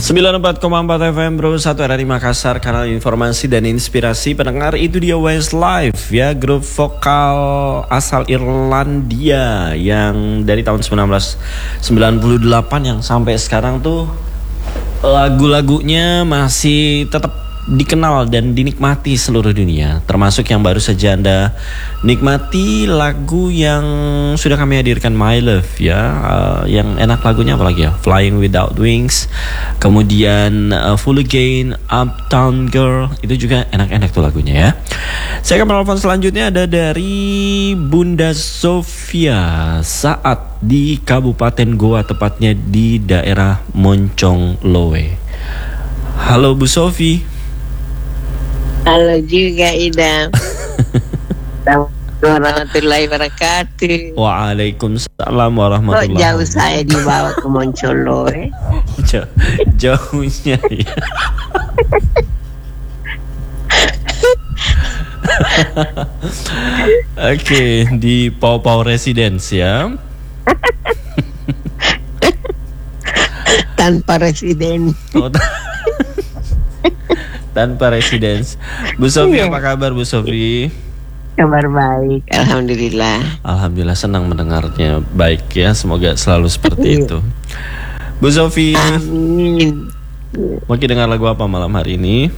94,4 FM Bro 1 RRI Makassar, kanal informasi dan inspirasi pendengar. Itu dia Westlife ya, grup vokal asal Irlandia yang dari tahun 1998 yang sampai sekarang tuh lagu-lagunya masih tetap dikenal dan dinikmati seluruh dunia. Termasuk yang baru saja Anda nikmati lagu yang sudah kami hadirkan, My Love ya. Yang enak lagunya apalagi ya, Flying Without Wings. Kemudian Full Again, Uptown Girl. Itu juga enak-enak tuh lagunya ya. Saya akan menelpon selanjutnya ada dari Bunda Sofia saat di Kabupaten Goa, tepatnya di daerah Moncong Loe. Halo Bu Sofi. Halo juga Idam. Warahmatullahi wabarakatuh. Waalaikumsalam warahmatullahi wabarakatuh. Kok jauh saya dibawa ke Moncolo Jauhnya ya. Oke, di Pau Residence ya. Tanpa residen. Tanpa residence. Bu Sofi, apa kabar Bu Sofi? Kabar baik, alhamdulillah. Alhamdulillah, senang mendengarnya. Baik ya, semoga selalu seperti itu. Bu Sofi, amin. Mau dengar lagu apa malam hari ini?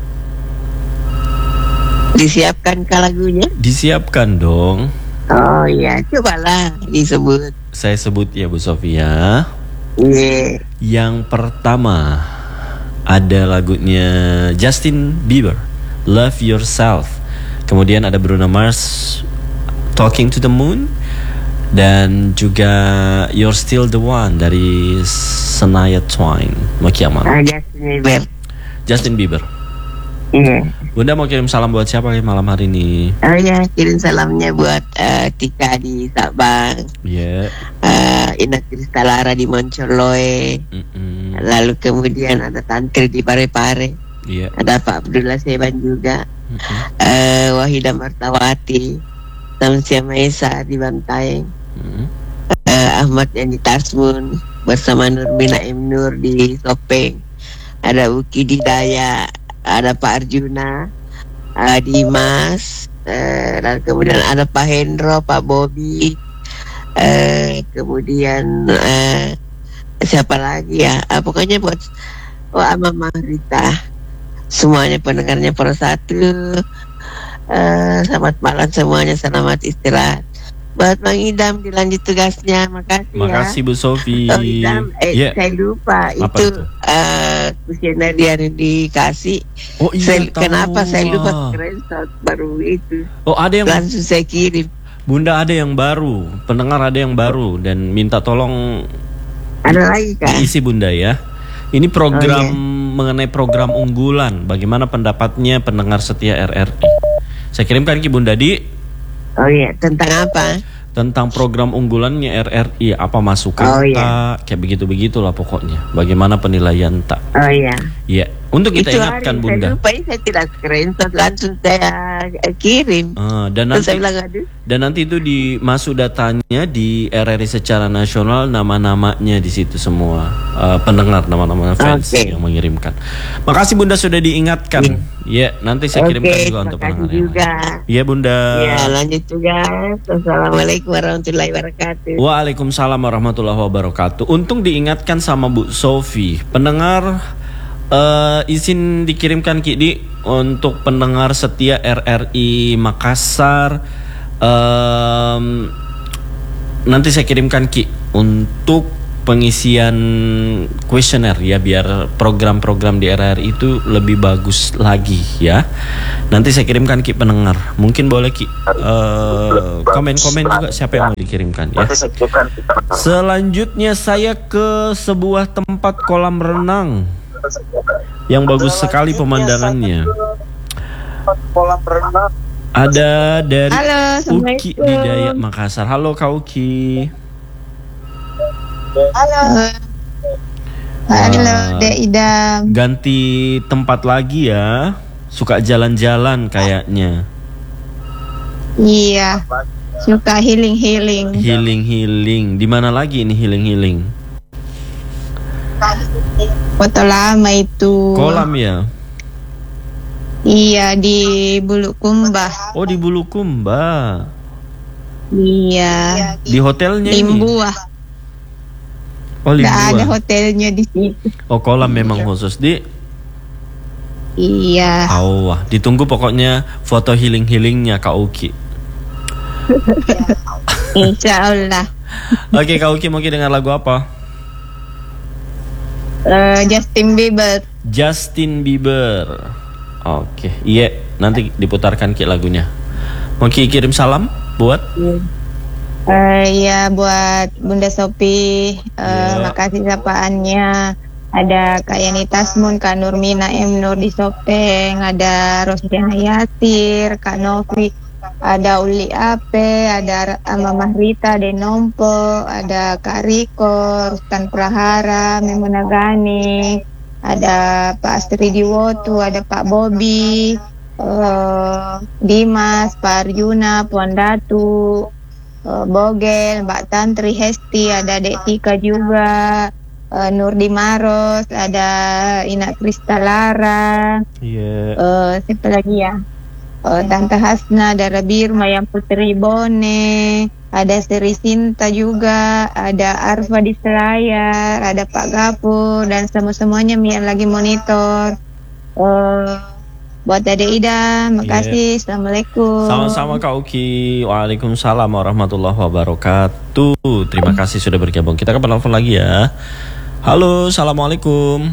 Disiapkan kah lagunya? Disiapkan dong. Oh iya, cobalah disebut. Saya sebut ya Bu Sofi ya. Yeah. Yang pertama ada lagunya Justin Bieber, Love Yourself. Kemudian ada Bruno Mars, Talking to the Moon. Dan juga You're Still the One dari Shania Twain. Mau kiamat. Justin Bieber. Justin Bieber. Iya. Bunda mau kirim salam buat siapa malam hari ini? Oh ya, kirim salamnya buat Tika di Sabang. Iya. Ina Kristalara di Moncoloe. Lalu kemudian ada Tantri di Parepare. Iya. Ada Pak Abdullah Seban juga. Wahidah Martawati, Samsia Maesa di Bantaeng. Ahmad Yani Tasmun bersama Nurmina M Nur di Sopeng. Ada Uki di Daya. Ada Pak Arjuna, Dimas, dan kemudian ada Pak Hendro, Pak Bobi, kemudian siapa lagi ya? Pokoknya buat Mama Rita, semuanya pendengarnya per satu. Selamat malam semuanya, selamat istirahat. Buat Bang Idam dilanjut tugasnya, makasih ya. Makasih Bu Sofi. Oh Idam, saya lupa itu kuesioner yang dikasih. Oh iya, kenapa saya lupa screenshot baru itu. Oh ada yang langsung saya kirim. Bunda ada yang baru, pendengar ada yang baru dan minta tolong. Ada lagi kan? Isi Bunda ya. Ini program mengenai program unggulan. Bagaimana pendapatnya pendengar setia RRI? Saya kirimkan ke Bunda di. Oh iya, tentang apa? Tentang program unggulannya RRI, apa masukan tak, kayak begitu-begitulah pokoknya. Bagaimana penilaian tak? Oh iya. Iya, untuk kita itu ingatkan Bunda. Saya lupa, saya tidak screenshot, langsung saya kirim. Dan nanti itu dimasuk datanya di RRI secara nasional, nama-namanya di situ semua pendengar, nama-nama fans yang mengirimkan. Makasih Bunda sudah diingatkan. Ya, nanti saya kirimkan juga untuk pendengar yang lain. Iya Bunda. Ya, lanjut juga. Assalamualaikum warahmatullahi wabarakatuh. Waalaikumsalam warahmatullahi wabarakatuh. Untung diingatkan sama Bu Sofi. Pendengar, izin dikirimkan Ki Di untuk pendengar setia RRI Makassar. Nanti saya kirimkan Ki untuk pengisian kuesioner ya, biar program-program di RRI itu lebih bagus lagi ya. Nanti saya kirimkan Ki pendengar. Mungkin boleh Ki komen-komen juga siapa yang mau dikirimkan ya. Selanjutnya saya ke sebuah tempat kolam renang yang bagus sekali pemandangannya. Kolam renang. Ada dari Uki di Dayak Makassar. Halo Kak Uki. Halo. Halo Dek Idam. Ganti tempat lagi ya. Suka jalan-jalan kayaknya. Iya. Suka healing. Healing. Di mana lagi ini healing? Foto lama itu. Kolam ya? Iya, di Bulukumba. Oh, di Bulukumba. Iya. Di hotelnya ini? Limbuah. Oh, Nggak ada Limbuah. hotelnya di situ. Oh, kolam memang khusus di. Iya. Oh, wah. Ditunggu pokoknya foto healing-healingnya Kak Uki. Insya Allah. Oke, Kak Uki mau dengar lagu apa? Justin Bieber. Justin Bieber. Oke, iya. Nanti diputarkan Ki lagunya. Mau Ki kirim salam buat? Ya buat Bunda Sopi. Makasih sapaannya. Ada Kak Yani Tasmun, Kak Nurmina M Nur di Sopeng, ada Rosdiana Yasir, Kak Novi, ada Uli Ape, ada Mama Rita Denompo, ada Kak Riko, Rustan Prahara, Memuna Gani, ada Pak Astri Diwotu, ada Pak Bobi, Dimas, Pak Arjuna, Puan Datu, Bogel, Mbak Tantri Hesti, ada Dek Tika juga, Nur Dimaros, ada Ina Kristalara, siapa lagi ya? Tante Hasna, ada Rabirma yang Putri Bone, ada Seri Sinta juga, ada Arfa di Selayar, ada Pak Gapur dan semuanya yang lagi monitor. Buat Ade Ida, makasih. Assalamualaikum. Sama-sama Kak Uki. Waalaikumsalam warahmatullahi wabarakatuh. Terima kasih sudah bergabung. Kita ke penelpon lagi ya. Halo, assalamualaikum.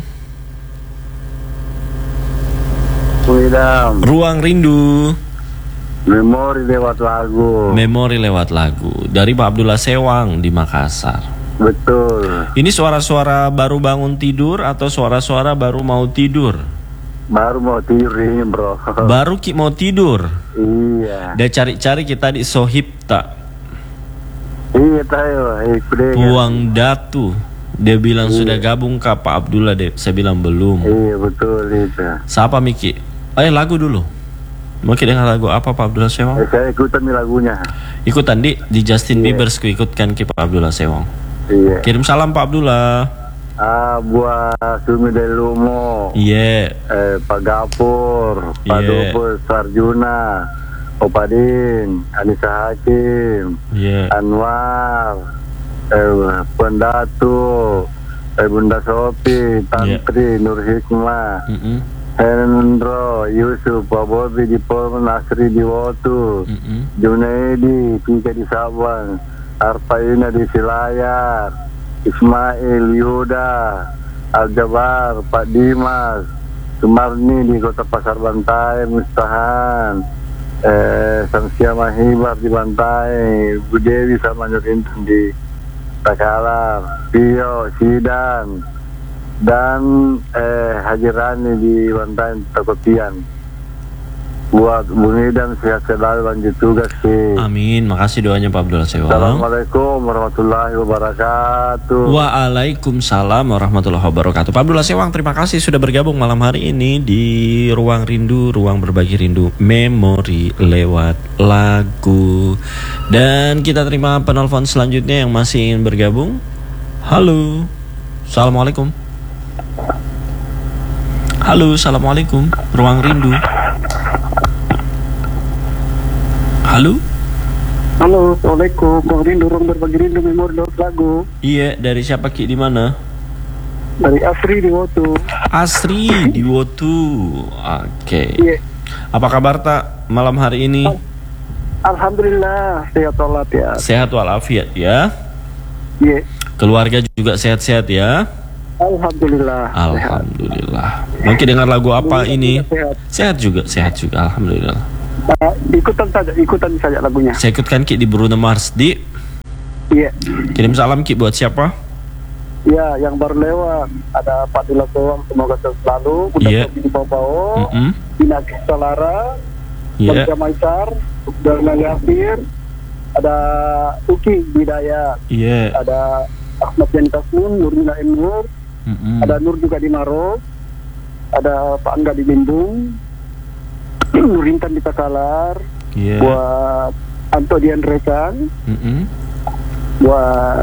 Ruang Rindu. Memori lewat lagu. Memori lewat lagu dari Pak Abdullah Sewang di Makassar. Betul. Ini suara-suara baru bangun tidur atau suara-suara baru mau tidur? Baru mau tidur ini, bro. Baru Ki mau tidur. Iya. Dia cari-cari kita di Sohib tak. Iya tayo. Puang Datu. Dia bilang sudah gabung ke Pak Abdullah deh. Saya bilang belum. Iya betul itu. Siapa Miki? Lagu dulu. Mau kita dengar lagu apa Pak Abdullah Sewang? Saya ikutan nih lagunya. Ikutan di Justin Bieber ku ikutkan ke Pak Abdullah Sewang. Iya. Kirim salam Pak Abdullah. Buat Sumi dari Lumo. Iya. Pak Gapur, Pak Dopus, Sarjuna, Opadin, Anissa Hakim, Anwar, Pendatu, Bunda Sopi, Tantri, Nur Hikmah, Hendro, Yusuf, Pak Bobi di Polman, Nasri di Wotu, Junaidi, Tika di Sabang, Arpaina di Silayar, Ismail, Yuda, Aljabar, Pak Dimas, Sumarni di Kota Pasar Bantai, Mustahan, Samsia Mahibar di Bantai, Bu Dewi sama Nurintan di Takalar, Pio, Sidan, dan Haji Rani di Bantai Takopian. Buat Bumi dan sehat selalu lanjut tugas sih. Amin, makasih doanya Pak Abdullah Sewang. Assalamualaikum warahmatullahi wabarakatuh. Waalaikumsalam warahmatullahi wabarakatuh. Pak Abdullah Sewang, terima kasih sudah bergabung malam hari ini di Ruang Rindu, Ruang Berbagi Rindu, Memori lewat lagu. Dan kita terima penelpon selanjutnya yang masih ingin bergabung. Halo, assalamualaikum. Halo, assalamualaikum. Ruang Rindu. Halo. Halo, assalamualaikum. Ruang Rindu, Ruang Berbagi Rindu, Memori lewat lagu. Iya, dari siapa Ki, di mana? Dari Asri di Wotu. Asri di Wotu. Oke. Iya. Apa kabar tak malam hari ini? Alhamdulillah, sehat walafiat. Sehat walafiat ya. Iya. Keluarga juga sehat-sehat ya. Alhamdulillah. Alhamdulillah. Mungkin dengar lagu apa ini? Sehat. Sehat juga. Alhamdulillah. Ikutan saja lagunya. Saya ikutkan Ki di Bruno Mars di. Iya. Kirim salam Ki buat siapa? Ya, yang baru lewat ada Pak Dila Sewang, semoga sehat selalu. Udah di Pau, Ina Kistalara, Maria Maisar, Darna Yasir, ada Uki Bidaya, ada Ahmad Yani Tasmun, Nurmina M Nur, ada Nur juga di Maro, ada Pak Angga di Bimbung, Nurintan di Takalar, buat Anto Dian Rekan, buat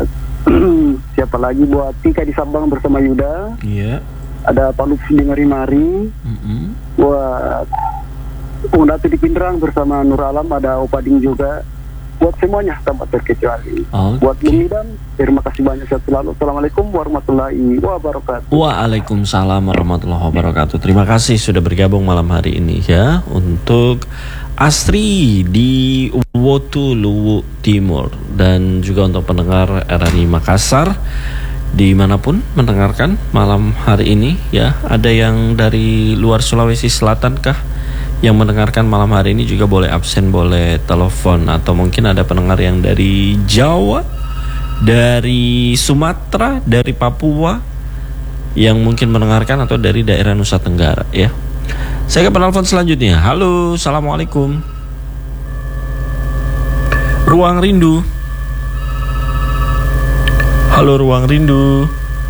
Siapa lagi buat Tika di Sabang bersama Yuda. Iya. Ada Pak Lutfi di Ngari-Mari. Buat Bung Datu di Pindrang bersama Nur Alam, ada Opading juga. Buat semuanya tanpa terkecuali. Buat Bung Idan, terima kasih banyak, sehat selalu. Assalamualaikum warahmatullahi wabarakatuh. Waalaikumsalam warahmatullahi wabarakatuh. Terima kasih sudah bergabung malam hari ini ya. Untuk Astri di Wotu Luwu Timur, dan juga untuk pendengar RRI Makassar dimanapun mendengarkan malam hari ini ya. Ada yang dari luar Sulawesi Selatan kah yang mendengarkan malam hari ini? Juga boleh absen, boleh telepon. Atau mungkin ada pendengar yang dari Jawa, dari Sumatera, dari Papua yang mungkin mendengarkan, atau dari daerah Nusa Tenggara ya. Saya ke penelpon selanjutnya. Halo, assalamualaikum. Ruang Rindu. Halo, Ruang Rindu.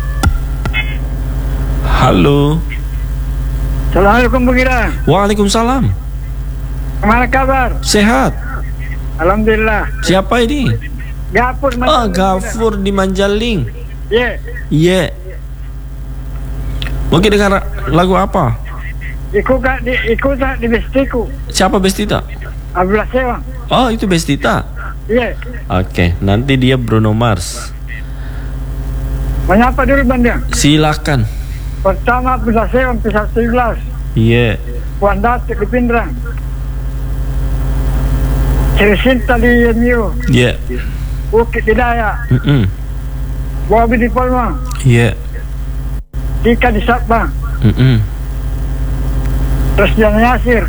Halo. Assalamualaikum Bung Ira. Waalaikumsalam. Gimana kabar? Sehat. Alhamdulillah. Siapa ini? Gafur. Gafur di Manjaling. Iya. Iya. Mungkin dengar lagu apa? Ikut di Bestiku. Siapa Bestita? Abdullah Sewang. Oh, itu Bestita. Iya. Oke, nanti dia Bruno Mars. Menyapa dulu Bang. Silakan. Pertama Abdullah Sewang Pisah 11. Iya. Puan Datuk di Pindrang. Cinta di Yemiu. Iya. Bukit di Dayak. Bobi di Polma. Iya. Tika di Sabang. Terus Jan Yasir.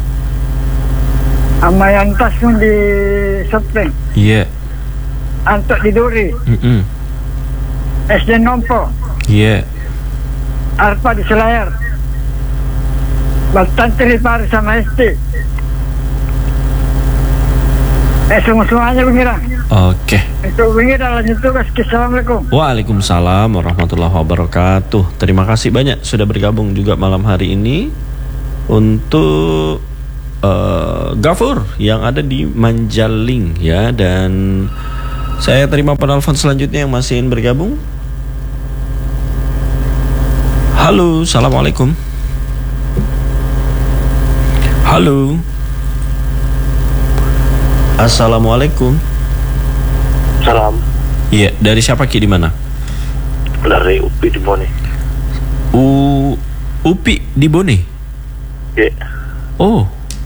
Amayan Tasmun di Sepeng. Iya. Antok di Duri. SD Nompo. Iya. Arpa di Selayar. Baltantri Pari sama SD. Semuanya Bengirang. Oke. Untuk Bengirang lanjut tugas. Assalamualaikum. Waalaikumsalam warahmatullahi wabarakatuh. Terima kasih banyak sudah bergabung juga malam hari ini. Untuk Gafur yang ada di Manjaling ya. Dan saya terima penelpon selanjutnya yang masih ingin bergabung. Halo, assalamualaikum. Halo. Assalamualaikum. Salam. Iya, dari siapa Ki, di mana? Dari Upi di Bone. Upi di Bone? Iya. Oh.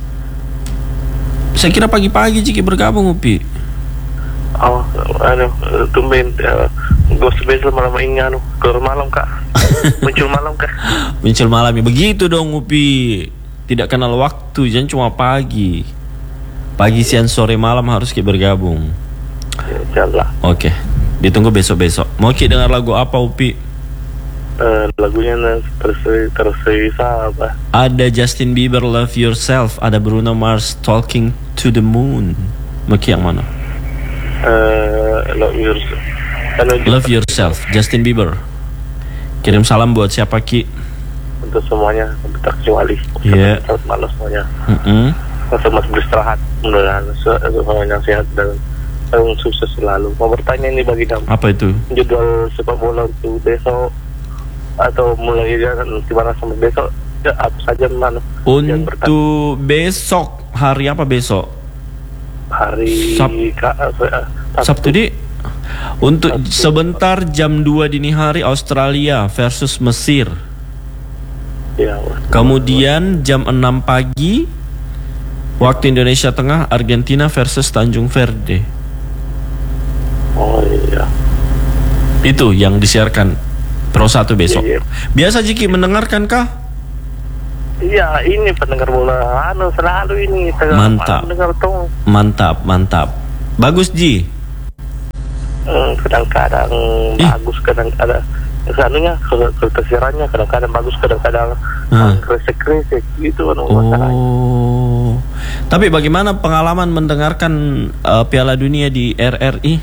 Saya kira pagi-pagi Ciki bergabung Upi. Oh, tumben ghost special malam ini keluar malam Kak. Muncul malam Kak. Muncul malam, begitu dong Upi. Tidak kenal waktu, jangan cuma pagi. Pagi, siang, sore, malam harus kita bergabung. Ya, insyaallah. Oke, ditunggu besok-besok. Mau kita dengar lagu apa Upi? Lagunya tersisa apa? Ada Justin Bieber Love Yourself, ada Bruno Mars Talking to the Moon. Mau yang mana? Love Yourself, Justin Bieber. Kirim salam buat siapa Ki? Untuk semuanya, tak kecuali. Iya. Selamat malam semuanya. Masih beristirahat, mudah-mudahan semuanya sehat dan sukses selalu. Mau bertanya ini bagi Dam. Apa itu? Jadwal sepak bola untuk besok atau mulai gimana sama besok? Ya, apa saja mana? Untuk besok, hari apa besok? Hari Sabtu di. Untuk sebentar jam 2 dini hari Australia versus Mesir. Ya. Kemudian jam 6 pagi waktu Indonesia Tengah Argentina versus Tanjung Verde. Oh iya. Itu yang disiarkan Pro 1 besok. Iya. Biasa Jiki mendengarkan kah? Iya, ini pendengar bola selalu ini. Mantap. Mantap. Bagus Ji. Kadang-kadang bagus, kadang-kadang kesannya kesiarannya kadang-kadang bagus, kadang-kadang kresek-kresek gitu kan masalahnya. Oh. Tapi bagaimana pengalaman mendengarkan Piala Dunia di RRI?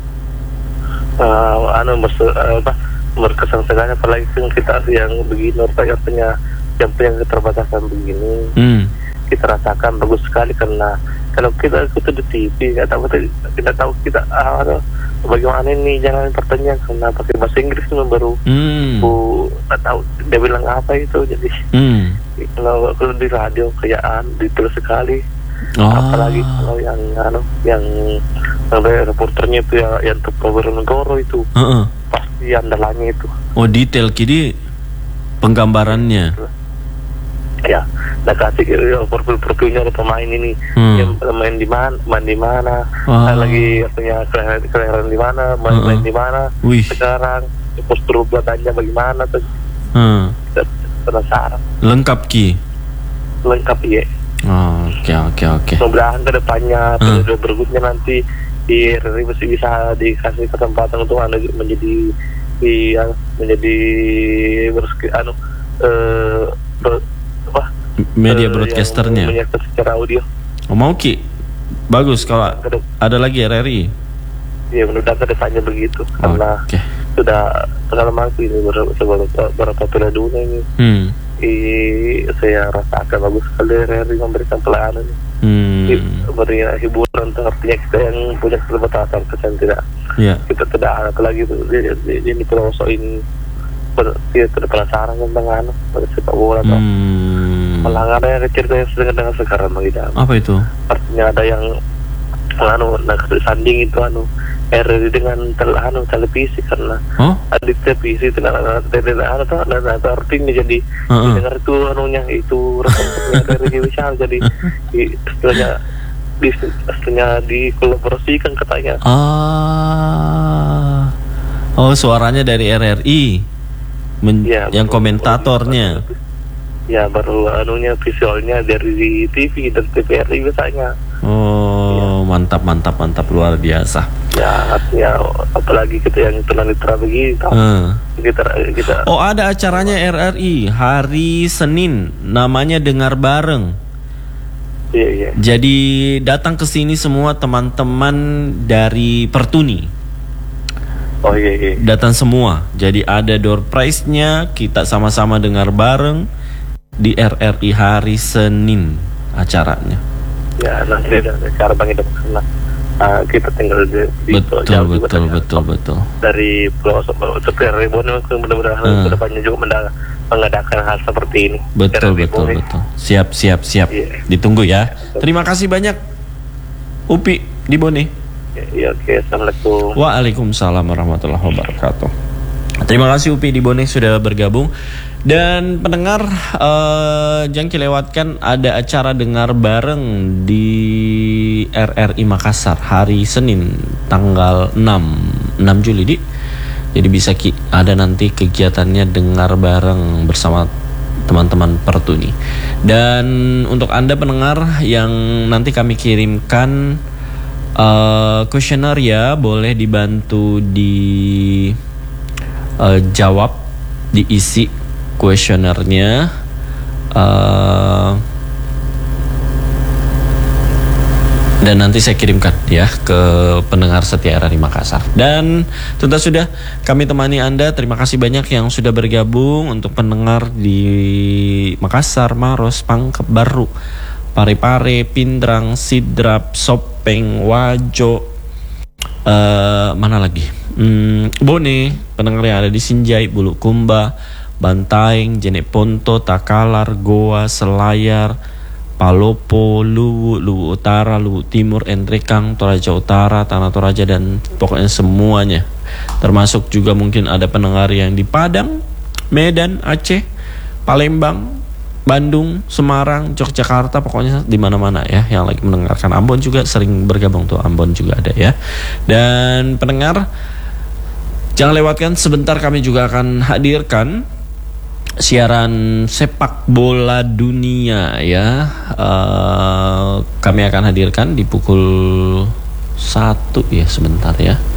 Berkesan sekali, apalagi kita yang begini, artinya yang punya keterbatasan begini. kita rasakan bagus sekali, karena kalau kita di TV kita tahu kita bagaimana ini, jangan pertanyaan karena pakai bahasa Inggris itu baru nggak tahu dia bilang apa itu. Jadi kalau di radio kayak detail sekali. Apalagi kalau yang reporternya itu yang Probolinggo itu pasti andalannya itu. Oh, detail kini penggambarannya. Ya, nah kasih profilnya ada pemain ini yang main di mana, lagi katanya kelahiran di mana, main di mana, sekarang postur belakangnya bagaimana tuh. Penasaran. Lengkap ya. Oke. Mudah-mudahan ke depannya periode berikutnya nanti di RRI masih bisa dikasih kesempatan untuk menjadi media broadcasternya. Menyiarkan secara audio. Mau Ki? Bagus kalau ada lagi RRI. Iya, mudah-mudahan ke depannya begitu. Karena sudah pengalaman ini beberapa periode ini. Saya rasa akan bagus sekali RRI memberikan pelayanan. Beri hiburan, artinya kita yang punya keterbatasan kita tidak apalagi ini pelosok ini tidak penasaran tentang sepak bola atau malah ada yang cerita yang sedang dengan sekarang begitu. Apa itu? Artinya ada yang sanding itu RRI dengan televisi, karena di televisi tidak artinya jadi dengar itu itu rekomendasi dari Wisal, jadi istilahnya dikolaborasikan katanya. Suaranya dari RRI yang komentatornya. Ya, baru visualnya dari TV dan TVRI biasanya. Mantap luar biasa. Ya, artinya apalagi kita yang tunanetra begini. Kita ada acaranya RRI hari Senin, namanya Dengar Bareng. Iya. Jadi datang ke sini semua teman-teman dari Pertuni. Iya. Datang semua. Jadi ada door prize-nya, kita sama-sama dengar bareng di RRI hari Senin acaranya. Ya, nanti ada acara bagi teman-teman. Kita tinggal di betul. Dari pelosok seperti Ribuan mudah-mudahan kedepannya juga mengadakan hal seperti ini. Betul. Siap. Ditunggu ya. Terima kasih banyak Upi di Bone. Ya, oke. Assalamualaikum. Waalaikumsalam warahmatullahi wabarakatuh. Terima kasih Upi di Bone sudah bergabung. Dan pendengar, jangan kelewatkan ada acara dengar bareng di RRI Makassar hari Senin tanggal 6 Juli. Jadi bisa ada nanti kegiatannya dengar bareng bersama teman-teman Pertuni. Dan untuk Anda pendengar yang nanti kami kirimkan kuesioner ya, boleh dibantu jawab, diisi kuesionernya dan nanti saya kirimkan ya ke pendengar setia RRI Makassar. Dan tentu sudah kami temani Anda. Terima kasih banyak yang sudah bergabung untuk pendengar di Makassar, Maros, Pangkep Baru, Parepare, Pindrang, Sidrap, Sopeng, Wajo, mana lagi? Bone, pendengar yang ada di Sinjai, Bulukumba, Bantaeng, Jeneponto, Takalar, Goa, Selayar, Palopo, Luwu Utara, Luwu Timur, Endrekang, Toraja Utara, Tanah Toraja, dan pokoknya semuanya. Termasuk juga mungkin ada pendengar yang di Padang, Medan, Aceh, Palembang, Bandung, Semarang, Yogyakarta, pokoknya di mana-mana ya yang lagi mendengarkan. Ambon juga sering bergabung tuh, Ambon juga ada ya. Dan pendengar, jangan lewatkan, sebentar kami juga akan hadirkan siaran sepak bola dunia ya. Kami akan hadirkan di pukul 1 ya, sebentar ya.